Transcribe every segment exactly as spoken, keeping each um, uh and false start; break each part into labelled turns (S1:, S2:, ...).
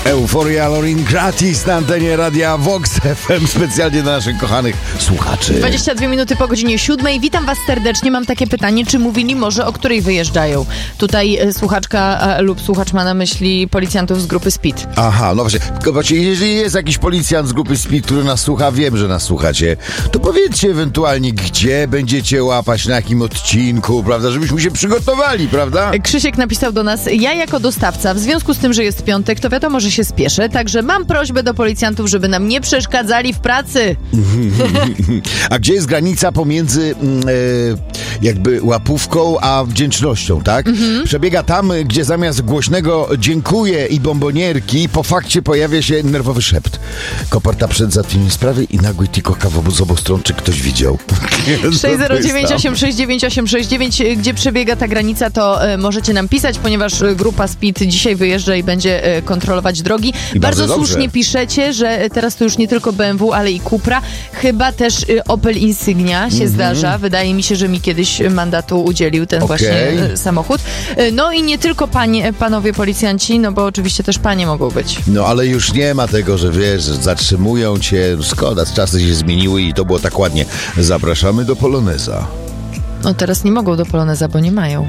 S1: Euphoria Lorin gratis na antenie Radia Vox F M, specjalnie dla naszych kochanych słuchaczy.
S2: dwadzieścia dwie minuty po godzinie siódmej. Witam was serdecznie. Mam takie pytanie, czy mówili może, o której wyjeżdżają? Tutaj e, słuchaczka a, lub słuchacz ma na myśli policjantów z grupy Speed.
S1: Aha, no właśnie. właśnie. Jeżeli jest jakiś policjant z grupy Speed, który nas słucha, wiem, że nas słuchacie, to powiedzcie ewentualnie, gdzie będziecie łapać, na jakim odcinku, prawda, żebyśmy się przygotowali, prawda?
S2: Krzysiek napisał do nas: ja jako dostawca, w związku z tym, że jest piątek, to wiadomo, że się spieszę, także mam prośbę do policjantów, żeby nam nie przeszkadzali w pracy.
S1: A gdzie jest granica pomiędzy e, jakby łapówką a wdzięcznością, tak? Mhm. Przebiega tam, gdzie zamiast głośnego dziękuję i bombonierki po fakcie pojawia się nerwowy szept. Koperta przed załatwieniem sprawy i nagły tik oka z obu stron, czy ktoś widział.
S2: sześć zero dziewięć osiem sześć dziewięć osiem sześć dziewięć. Gdzie przebiega ta granica, to e, możecie nam pisać, ponieważ e, grupa Speed dzisiaj wyjeżdża i będzie e, kontrolować drogi.
S1: I
S2: bardzo
S1: bardzo
S2: słusznie piszecie, że teraz to już nie tylko B M W, ale i Cupra. Chyba też e, Opel Insignia się mm-hmm. zdarza. Wydaje mi się, że mi kiedyś mandatu udzielił ten okay. właśnie e, samochód. E, no i nie tylko panie, panowie policjanci, no bo oczywiście też panie mogą być.
S1: No ale już nie ma tego, że wiesz, zatrzymują cię. Szkoda, czasy się zmieniły i to było tak ładnie. Zapraszamy do Poloneza.
S2: No teraz nie mogą do Poloneza, bo nie mają.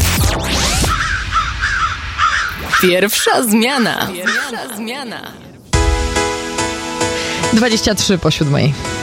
S3: Pierwsza zmiana. Pierwsza zmiana.
S2: dwadzieścia trzy po siódmej.